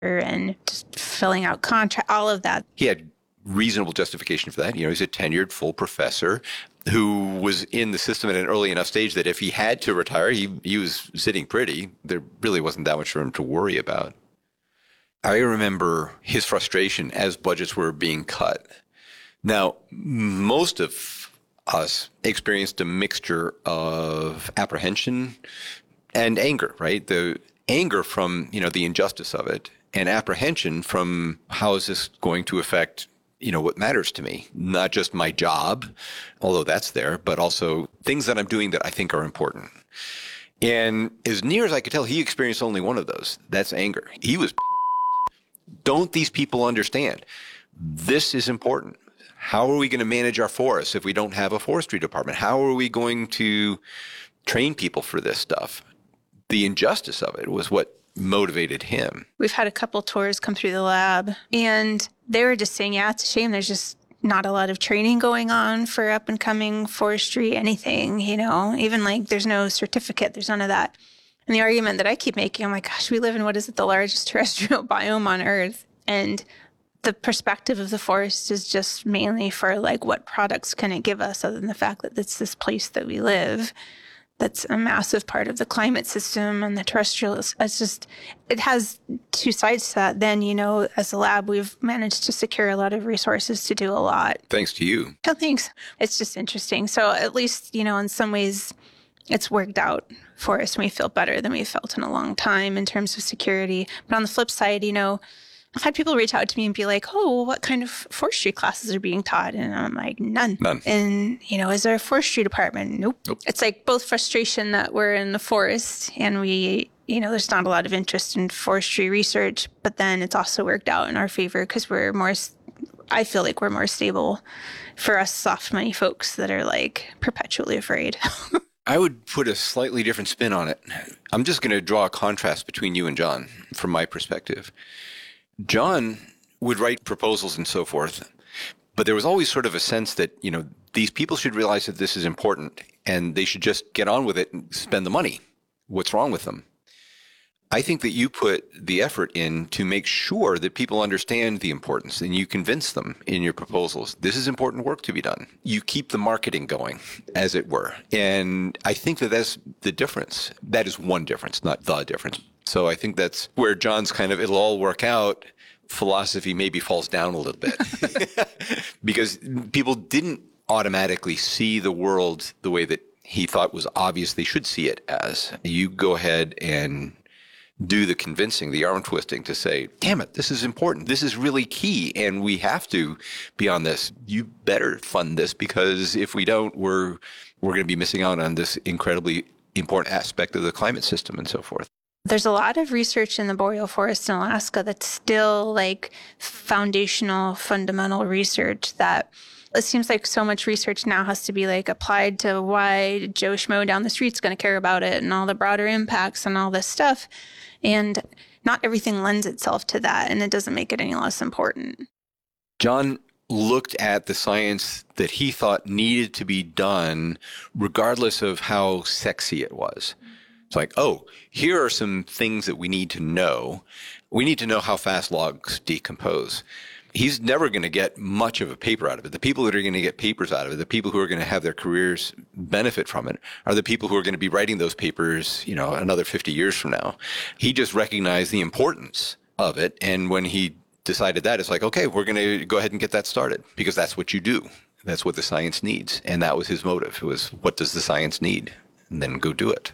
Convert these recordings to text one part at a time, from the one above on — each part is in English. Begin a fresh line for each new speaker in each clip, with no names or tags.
and just filling out contract, all of that.
He had reasonable justification for that. You know, he's a tenured full professor who was in the system at an early enough stage that if he had to retire, he was sitting pretty. There really wasn't that much for him to worry about. I remember his frustration as budgets were being cut. Now, most of us experienced a mixture of apprehension and anger, right? The anger from, the injustice of it, and apprehension from how is this going to affect, what matters to me, not just my job, although that's there, but also things that I'm doing that I think are important. And as near as I could tell, he experienced only one of those. That's anger. He was, don't these people understand? This is important. How are we going to manage our forests if we don't have a forestry department? How are we going to train people for this stuff? The injustice of it was what motivated him.
We've had a couple tours come through the lab, and they were just saying, it's a shame there's just not a lot of training going on for up and coming forestry, anything, even like there's no certificate, there's none of that. And the argument that I keep making, I'm like, gosh, we live in the largest terrestrial biome on Earth. And the perspective of the forest is just mainly for like, what products can it give us other than the fact that it's this place that we live. That's a massive part of the climate system and the terrestrial. It has two sides to that. Then, as a lab, we've managed to secure a lot of resources to do a lot.
Thanks to you.
Oh, thanks. It's just interesting. So at least, in some ways, it's worked out for us. And we feel better than we've felt in a long time in terms of security. But on the flip side, I've had people reach out to me and be like, oh, what kind of forestry classes are being taught? And I'm like, none. And, is there a forestry department? Nope. It's like both frustration that we're in the forest and we, there's not a lot of interest in forestry research, but then it's also worked out in our favor because I feel like we're more stable for us soft money folks that are like perpetually afraid.
I would put a slightly different spin on it. I'm just going to draw a contrast between you and John from my perspective. John would write proposals and so forth, but there was always sort of a sense that, these people should realize that this is important and they should just get on with it and spend the money. What's wrong with them? I think that you put the effort in to make sure that people understand the importance and you convince them in your proposals. This is important work to be done. You keep the marketing going, as it were. And I think that that's the difference. That is one difference, not the difference. So I think that's where John's it'll all work out. Philosophy maybe falls down a little bit because people didn't automatically see the world the way that he thought was obvious they should see it as. You go ahead and do the convincing, the arm twisting to say, damn it, this is important. This is really key. And we have to be on this. You better fund this because if we don't, we're going to be missing out on this incredibly important aspect of the climate system and so forth.
There's a lot of research in the boreal forest in Alaska that's still like foundational, fundamental research that it seems like so much research now has to be like applied to why Joe Schmo down the street's going to care about it and all the broader impacts and all this stuff. And not everything lends itself to that, and it doesn't make it any less important.
John looked at the science that he thought needed to be done regardless of how sexy it was. It's like, oh, here are some things that we need to know. We need to know how fast logs decompose. He's never going to get much of a paper out of it. The people that are going to get papers out of it, the people who are going to have their careers benefit from it, are the people who are going to be writing those papers, another 50 years from now. He just recognized the importance of it. And when he decided that, it's like, okay, we're going to go ahead and get that started because that's what you do. That's what the science needs. And that was his motive. It was, what does the science need? And then go do it.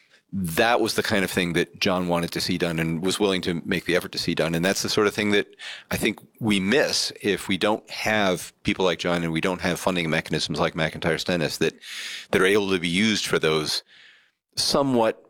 That was the kind of thing that John wanted to see done and was willing to make the effort to see done. And that's the sort of thing that I think we miss if we don't have people like John and we don't have funding mechanisms like McIntyre Stennis that are able to be used for those somewhat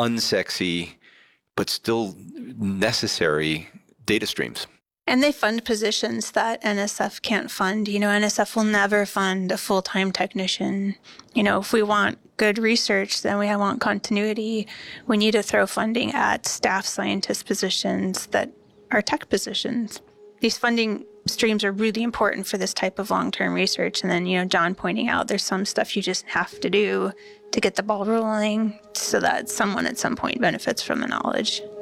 unsexy but still necessary data streams.
And they fund positions that NSF can't fund. NSF will never fund a full-time technician. If we want good research, then we want continuity. We need to throw funding at staff scientist positions that are tech positions. These funding streams are really important for this type of long-term research. And then, John pointing out there's some stuff you just have to do to get the ball rolling so that someone at some point benefits from the knowledge.